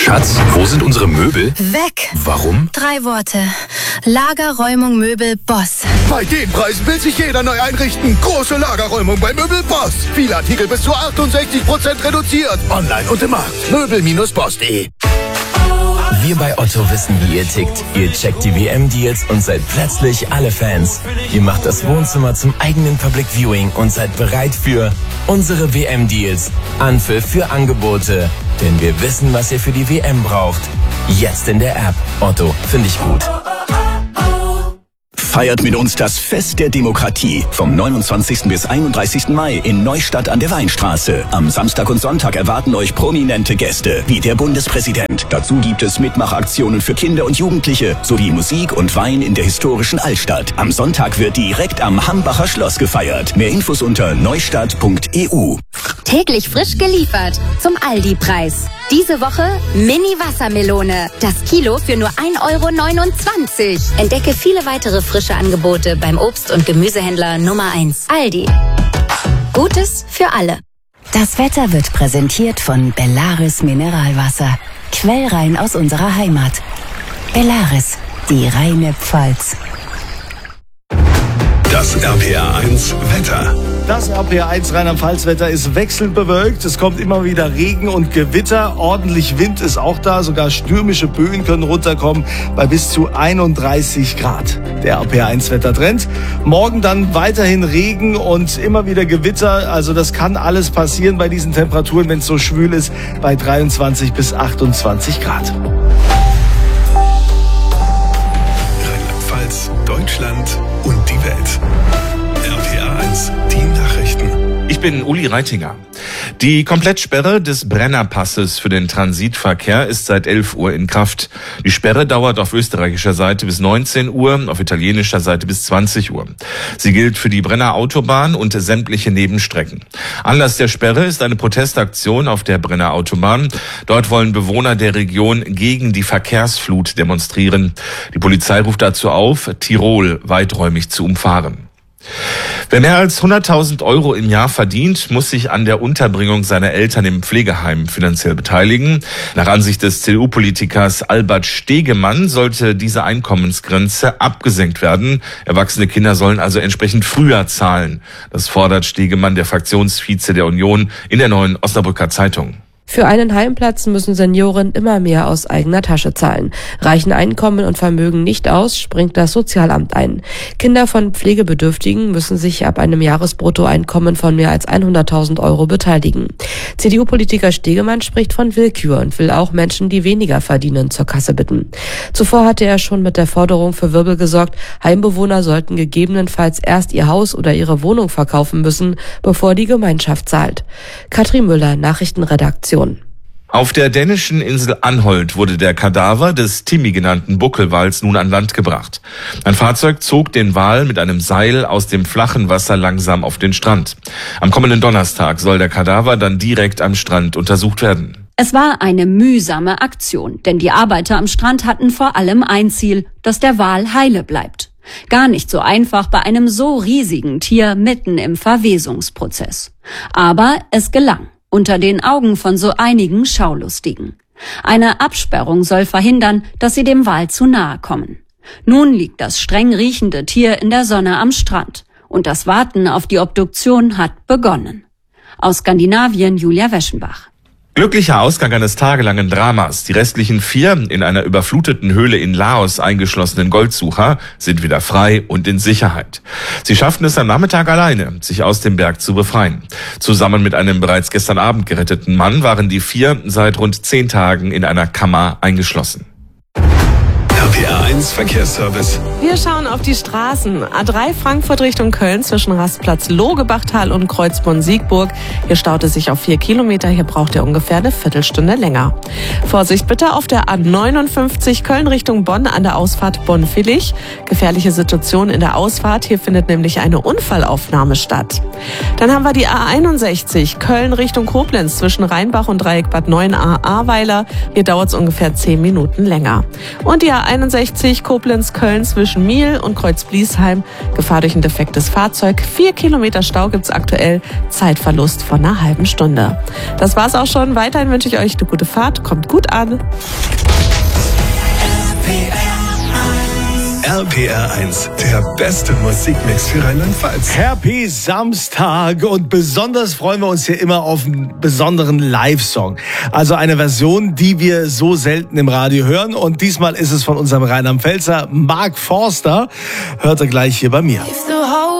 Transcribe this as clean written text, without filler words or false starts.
Schatz, wo sind unsere Möbel? Weg! Warum? 3 Worte. Lagerräumung Möbel Boss. Bei den Preisen will sich jeder neu einrichten. Große Lagerräumung bei Möbel Boss. Viele Artikel bis zu 68% reduziert. Online und im Markt. Möbel-boss.de. Wir bei Otto wissen, wie ihr tickt. Ihr checkt die WM-Deals und seid plötzlich alle Fans. Ihr macht das Wohnzimmer zum eigenen Public Viewing und seid bereit für unsere WM-Deals. Anpfiff für Angebote. Denn wir wissen, was ihr für die WM braucht. Jetzt in der App. Otto, finde ich gut. Feiert mit uns das Fest der Demokratie vom 29. bis 31. Mai in Neustadt an der Weinstraße. Am Samstag und Sonntag erwarten euch prominente Gäste, wie der Bundespräsident. Dazu gibt es Mitmachaktionen für Kinder und Jugendliche sowie Musik und Wein in der historischen Altstadt. Am Sonntag wird direkt am Hambacher Schloss gefeiert. Mehr Infos unter neustadt.eu. Täglich frisch geliefert zum Aldi-Preis. Diese Woche Mini-Wassermelone. Das Kilo für nur 1,29 €. Entdecke viele weitere frische Angebote beim Obst- und Gemüsehändler Nummer 1. Aldi. Gutes für alle. Das Wetter wird präsentiert von Bellaris Mineralwasser. Quellrein aus unserer Heimat. Bellaris, die reine Pfalz. Das RPA1 Wetter. Das RPA1 Rheinland-Pfalz-Wetter ist wechselnd bewölkt. Es kommt immer wieder Regen und Gewitter. Ordentlich Wind ist auch da. Sogar stürmische Böen können runterkommen bei bis zu 31 Grad. Der RPA1-Wettertrend. Morgen dann weiterhin Regen und immer wieder Gewitter. Also das kann alles passieren bei diesen Temperaturen, wenn es so schwül ist, bei 23 bis 28 Grad. Rheinland-Pfalz, Deutschland und die Welt. RPA1, die Nachrichten. Ich bin Uli Reitinger. Die Komplettsperre des Brennerpasses für den Transitverkehr ist seit 11 Uhr in Kraft. Die Sperre dauert auf österreichischer Seite bis 19 Uhr, auf italienischer Seite bis 20 Uhr. Sie gilt für die Brenner Autobahn und sämtliche Nebenstrecken. Anlass der Sperre ist eine Protestaktion auf der Brenner Autobahn. Dort wollen Bewohner der Region gegen die Verkehrsflut demonstrieren. Die Polizei ruft dazu auf, Tirol weiträumig zu umfahren. Wer mehr als 100.000 € im Jahr verdient, muss sich an der Unterbringung seiner Eltern im Pflegeheim finanziell beteiligen. Nach Ansicht des CDU-Politikers Albert Stegemann sollte diese Einkommensgrenze abgesenkt werden. Erwachsene Kinder sollen also entsprechend früher zahlen. Das fordert Stegemann, der Fraktionsvize der Union, in der Neuen Osnabrücker Zeitung. Für einen Heimplatz müssen Senioren immer mehr aus eigener Tasche zahlen. Reichen Einkommen und Vermögen nicht aus, springt das Sozialamt ein. Kinder von Pflegebedürftigen müssen sich ab einem Jahresbruttoeinkommen von mehr als 100.000 € beteiligen. CDU-Politiker Stegemann spricht von Willkür und will auch Menschen, die weniger verdienen, zur Kasse bitten. Zuvor hatte er schon mit der Forderung für Wirbel gesorgt, Heimbewohner sollten gegebenenfalls erst ihr Haus oder ihre Wohnung verkaufen müssen, bevor die Gemeinschaft zahlt. Katrin Müller, Nachrichtenredaktion. Auf der dänischen Insel Anholt wurde der Kadaver des Timmy genannten Buckelwals nun an Land gebracht. Ein Fahrzeug zog den Wal mit einem Seil aus dem flachen Wasser langsam auf den Strand. Am kommenden Donnerstag soll der Kadaver dann direkt am Strand untersucht werden. Es war eine mühsame Aktion, denn die Arbeiter am Strand hatten vor allem ein Ziel, dass der Wal heile bleibt. Gar nicht so einfach bei einem so riesigen Tier mitten im Verwesungsprozess. Aber es gelang. Unter den Augen von so einigen Schaulustigen. Eine Absperrung soll verhindern, dass sie dem Wal zu nahe kommen. Nun liegt das streng riechende Tier in der Sonne am Strand und das Warten auf die Obduktion hat begonnen. Aus Skandinavien Julia Weschenbach. Glücklicher Ausgang eines tagelangen Dramas. Die restlichen 4 in einer überfluteten Höhle in Laos eingeschlossenen Goldsucher sind wieder frei und in Sicherheit. Sie schafften es am Nachmittag alleine, sich aus dem Berg zu befreien. Zusammen mit einem bereits gestern Abend geretteten Mann waren die 4 seit rund 10 Tagen in einer Kammer eingeschlossen. RPA1 Verkehrsservice. Wir schauen auf die Straßen. A3 Frankfurt Richtung Köln zwischen Rastplatz Logebachtal und Kreuzborn-Siegburg. Hier staut es sich auf 4 Kilometer. Hier braucht ihr ungefähr eine Viertelstunde länger. Vorsicht bitte auf der A59 Köln Richtung Bonn an der Ausfahrt Bonn-Villig. Gefährliche Situation in der Ausfahrt. Hier findet nämlich eine Unfallaufnahme statt. Dann haben wir die A61 Köln Richtung Koblenz zwischen Rheinbach und Dreieck Bad 9a Ahrweiler. Hier dauert es ungefähr 10 Minuten länger. Und die A A61 Koblenz-Köln zwischen Miel und Kreuz-Bliesheim. Gefahr durch ein defektes Fahrzeug. 4 Kilometer Stau gibt's aktuell. Zeitverlust von einer halben Stunde. Das war's auch schon. Weiterhin wünsche ich euch eine gute Fahrt. Kommt gut an. RPR 1, der beste Musikmix für Rheinland-Pfalz. Happy Samstag und besonders freuen wir uns hier immer auf einen besonderen Live-Song. Also eine Version, die wir so selten im Radio hören und diesmal ist es von unserem Rheinland-Pfälzer Mark Forster. Hört ihr gleich hier bei mir.